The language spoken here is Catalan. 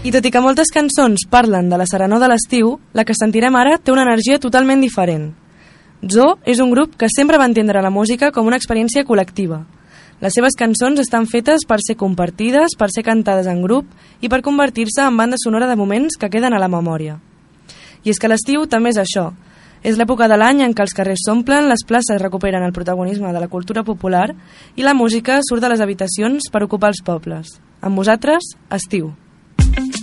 I tot i que moltes cançons parlen de la serenor de l'estiu, la que sentirem ara té una energia totalment diferent. Zoo és un grup que sempre va entendre la música com una experiència col·lectiva. Les seves cançons estan fetes per ser compartides, per ser cantades en grup i per convertir-se en banda sonora de moments que queden a la memòria. I és que l'estiu també és això. És l'època de l'any en què els carrers s'omplen, les places recuperen el protagonisme de la cultura popular i la música surt de les habitacions per ocupar els pobles. Amb vosaltres, estiu.